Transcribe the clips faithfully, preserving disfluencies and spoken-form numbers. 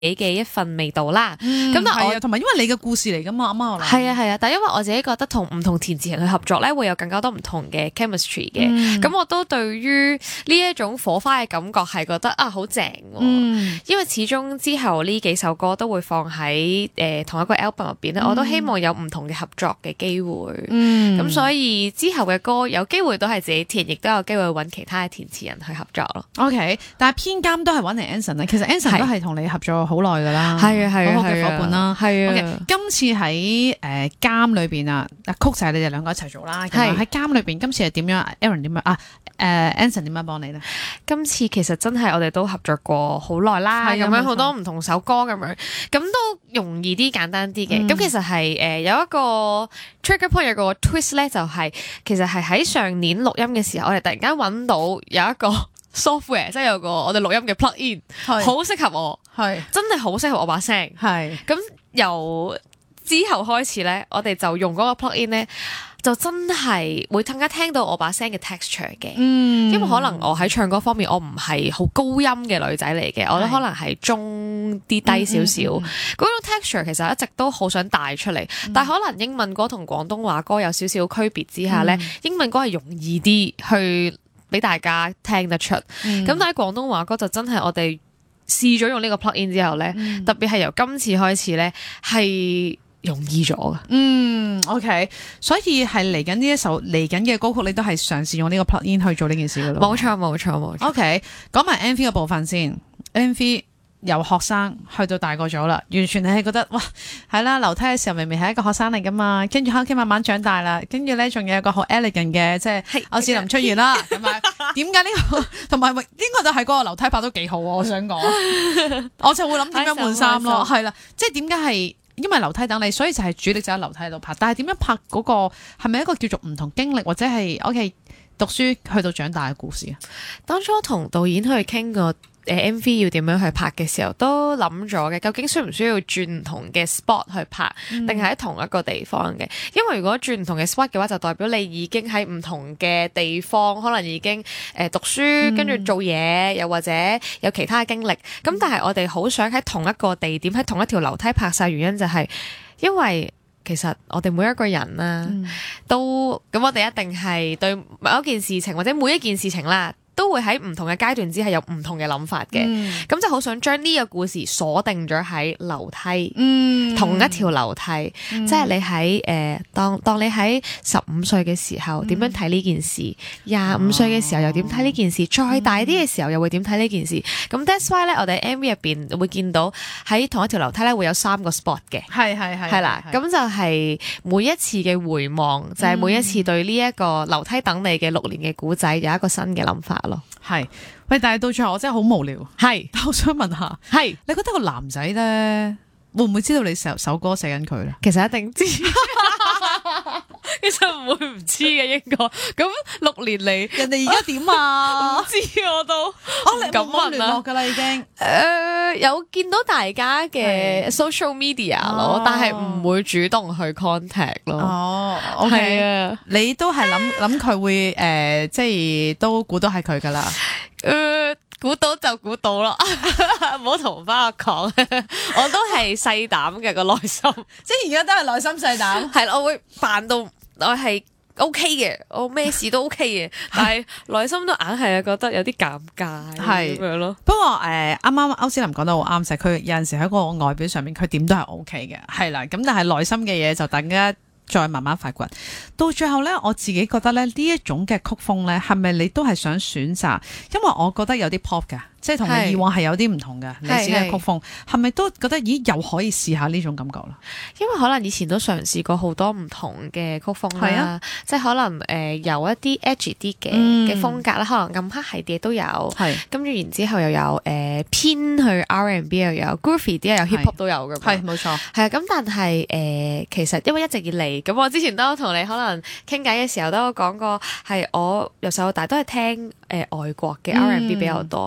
己嘅一份味道啦。咁、 嗯、 但係我同埋因為你嘅故事嚟噶嘛，阿媽係啊係啊，但係因為我自己覺得同唔同填詞人去合作咧，會有更加多唔同嘅 chemistry 嘅。咁、嗯、我都對於呢一種火花嘅感覺係覺得啊好正、啊。嗯，因為始終之後呢幾首歌都會放喺誒、呃、同一個 album 入邊咧，嗯、我都希望有唔同嘅合作嘅機會。嗯，咁所以之後嘅歌有機會都係自己填，亦都有機會揾其他嘅填詞人去合作咯。 OK， 但係編監都係揾嚟 Anson 啊，其實 Anson 都係同你合作好耐噶啦， 係啊係啊， 好好嘅夥伴啦。 係啊， okay，今次喺誒監裏邊啊，曲就係你哋兩個一齊做啦。係喺監裏邊，今次係點樣 ？Aaron 點樣啊？誒 Anson 點樣幫你咧？ 今次其實真係我哋都合作過好耐啦，咁樣好多唔同首歌咁樣，咁都容易啲、簡單啲嘅。咁、嗯、其實係誒、呃、有一個 trigger point 有個 twist 咧，就係、是、其實係喺上年錄音嘅時候，我哋突然間揾到有一個 software， 即係有個我哋錄音嘅 plug in， 好適合我，係真係好適合我把聲。係咁由之後開始咧，我哋就用嗰個 plug in 咧。就真係會更加聽到我把聲嘅 texture 嘅，嗯、因為可能我喺唱歌方面我唔係好高音嘅女仔嚟嘅，我覺得可能係中啲低少少，嗰、嗯嗯嗯、種 texture 其實一直都好想帶出嚟，嗯、但係可能英文歌同廣東話歌有少少區別之下咧，嗯、英文歌係容易啲去俾大家聽得出，咁、嗯、但係廣東話歌就真係我哋試咗用呢個 plug in 之後咧，嗯、特別係由今次開始咧係容易咗噶， 嗯 ，OK， 所以係嚟緊呢一首嚟緊嘅歌曲，你都係嘗試用呢個 plug in 去做呢件事噶咯。 冇錯，冇錯，冇錯。 OK， 講埋 M V 嘅部分先 ，M V 由學生去到大個咗啦，完全你係覺得哇，係啦，樓梯嘅時候明明係一個學生嚟噶嘛，跟住後期慢慢長大啦，跟住咧仲有一個好 elegant 嘅，即係歐志林出現啦，咁咪點解呢個同埋應該就係嗰個樓梯拍都幾好啊？我想講，我就會諗點樣換衫咯，係啦，即係點解係？因為樓梯等你，所以就係主力就喺樓梯度拍。但係點樣拍嗰、那個係咪一個叫做唔同經歷，或者係 OK 讀書去到長大嘅故事啊？當初同導演去傾過誒 M V 要點樣去拍嘅時候，都諗咗嘅。究竟需唔需要轉唔同嘅 spot 去拍，定係喺同一個地方嘅？因為如果轉唔同嘅 spot 嘅話，就代表你已經喺唔同嘅地方，可能已經誒讀書，跟住做嘢，又或者有其他嘅經歷。咁、嗯、但係我哋好想喺同一個地點，喺同一條樓梯拍晒，原因就係因為其實我哋每一個人啦，嗯、都咁我哋一定係對某一件事情或者每一件事情啦，都會喺唔同嘅階段之下有唔同嘅諗法嘅，咁、嗯、就好想將呢個故事鎖定咗喺樓梯，嗯、同一條樓梯，嗯、即係你喺誒、呃、當當你喺十五歲嘅時候點樣睇呢件事，廿五歲嘅時候又點睇呢件事，嗯、再大啲嘅時候又會點睇呢件事。咁 that's why 咧，我哋 M V 入邊會見到喺同一條樓梯咧會有三個 spot 嘅，係係係係啦，咁就係每一次嘅回望，就係、是、每一次對呢一個樓梯等你嘅六年嘅古仔有一個新嘅諗法。係，喂！但係到最後我真係好無聊。係，但我想問下，係你覺得個男仔咧會唔會知道你首首歌寫緊佢咧？其實一定知，其實唔會唔知嘅應該。咁六年嚟，人哋而家點啊？唔知我都，我你冇聯絡噶啦已經。誒、呃，有見到大家嘅 social media 咯，哦、但係唔會主動去 contact 咯。哦，OK 啊，你都係諗諗佢會誒、呃，即係都估到係佢噶啦。誒、呃。估到就估到咯，唔好同翻我講，我都係細膽嘅個內心，即係而家都係內心細膽。係啦，我會扮到我係 O K 嘅，我咩事都 O K 嘅，但係內心都硬係覺得有啲尷尬係咁樣咯。不過誒，啱啱歐詩琳講得好啱，就係佢有陣時喺個外表上面佢點都係 O K 嘅，係啦。咁但係內心嘅嘢就大家再慢慢發掘，到最後咧，我自己覺得咧呢一種嘅曲風咧，係咪你都係想選擇？因為我覺得有啲 pop 㗎。即係同你以往係有啲唔同嘅，你自己嘅曲風係咪都覺得咦又可以試下呢種感覺啦？因為可能以前都嘗試過好多唔同嘅曲風啦，啊、即係可能誒、呃、有一啲 edgy 啲嘅嘅風格啦，可能暗黑系啲都有，係跟住然之後又有誒、呃、偏去 R and B 又有 groovy 啲又有 hip hop 都有嘅，係冇錯，係啊咁但係誒、呃、其實因為一直以嚟咁，我之前都同你可能傾偈嘅時候都有講過，係我由細到大都係聽誒、呃、外國嘅 R and B 比較多。咁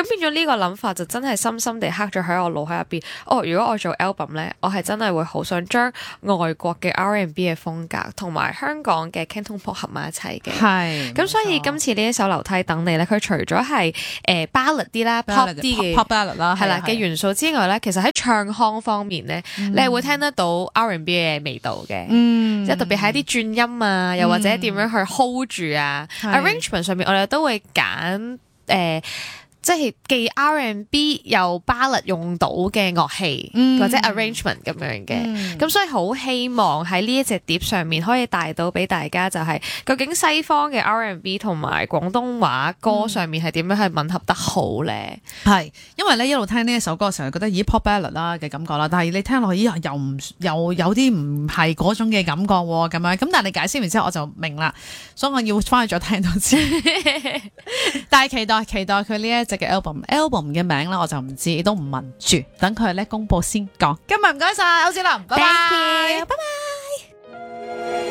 咁變咗呢個諗法就真係深深地刻咗喺我腦海入邊。哦，如果我做 album 咧，我係真係會好想將外國嘅 R and B 嘅風格同埋香港嘅 Canton Pop 合埋一齊嘅。 係。 咁所以今次呢一首樓梯等你咧，佢除咗係誒 ballad 啲啦 pop 啲嘅 pop ballad 啦， 係啦嘅元素之外咧，其實喺唱腔方面咧，你係會聽得到 R and B 嘅味道嘅。嗯，即係特別係一啲轉音啊，又或者點樣去 hold 住啊、嗯、arrangement 上面我哋都會揀誒、呃即係既 R and B 又 ballad 用到嘅樂器，嗯、或者 arrangement 咁樣嘅，咁、嗯、所以好希望喺呢一隻碟上面可以帶到俾大家，就係究竟西方嘅 R and B 同埋廣東話歌上面係點樣去吻合得好咧？係、嗯， 因為咧一路聽呢一首歌嘅時候，覺得咦 pop ballad 啦嘅感覺啦，但係你聽落去咦又唔又有啲唔係嗰種嘅感覺喎，咁樣咁但係你解釋完之後我就明啦，所以我要翻去再聽多次。但係期待期待佢呢一隻嘅 album，album 嘅名咧我就唔知，亦都唔問住，等佢咧公佈先講。今日唔該晒，歐子林，拜拜，拜拜。